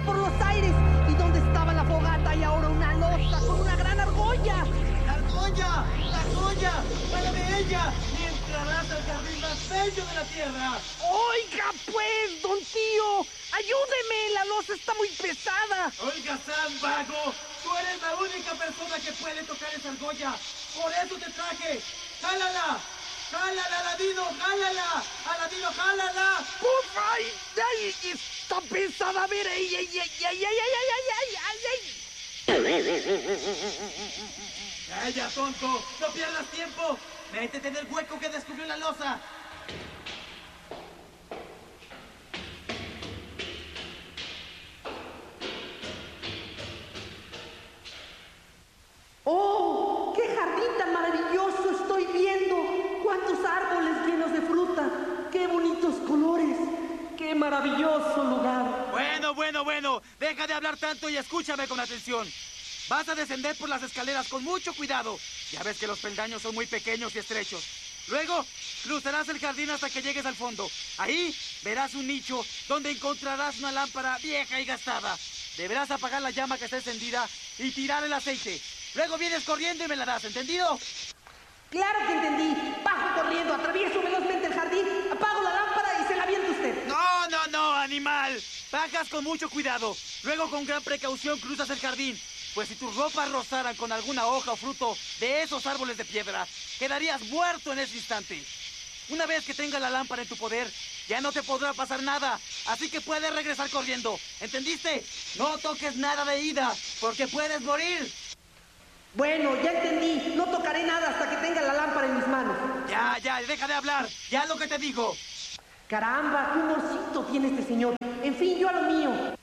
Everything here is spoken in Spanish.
por los aires. ¿Y dónde estaba la fogata? Y ahora una losa con una gran argolla. ¡La argolla! ¡La argolla! ¡Párame ella! Y entrarás al jardín más bello de la tierra. Oiga, pues, don Tío, ayúdeme, la losa está muy pesada. Oiga, Sam, vago, tú eres la única persona que puede tocar esa argolla. Por eso te traje. ¡Jálala! ¡Jálala, Aladino! ¡Jálala! ¡Aladino, jálala! ¡Uf! ¡Ay! ¡Ay! Está pesada, a ver, ¡ay, ay, ay, ay, ay, ay, ay, ay, ay! ¡Calla, tonto! ¡No pierdas tiempo! ¡Métete en el hueco que descubrió la losa! ¡Oh! ¡Qué jardín tan maravilloso estoy viendo! ¡Cuántos árboles llenos de fruta! ¡Qué bonitos colores! ¡Qué maravilloso lugar! Bueno. Deja de hablar tanto y escúchame con atención. Vas a descender por las escaleras con mucho cuidado. Ya ves que los peldaños son muy pequeños y estrechos. Luego, cruzarás el jardín hasta que llegues al fondo. Ahí verás un nicho donde encontrarás una lámpara vieja y gastada. Deberás apagar la llama que está encendida y tirar el aceite. Luego vienes corriendo y me la das, ¿entendido? ¡Claro que entendí! Bajo corriendo, atravieso velozmente el jardín, apago la lámpara y se la avienta usted. No, animal. Bajas con mucho cuidado. Luego con gran precaución cruzas el jardín. Pues si tus ropas rozaran con alguna hoja o fruto de esos árboles de piedra, quedarías muerto en ese instante. Una vez que tengas la lámpara en tu poder, ya no te podrá pasar nada. Así que puedes regresar corriendo. ¿Entendiste? No toques nada de ida, porque puedes morir. Bueno, ya entendí. No tocaré nada hasta que tenga la lámpara en mis manos. Ya, deja de hablar. Ya lo que te digo. Caramba, qué humorcito tiene este señor. En fin, yo a lo mío.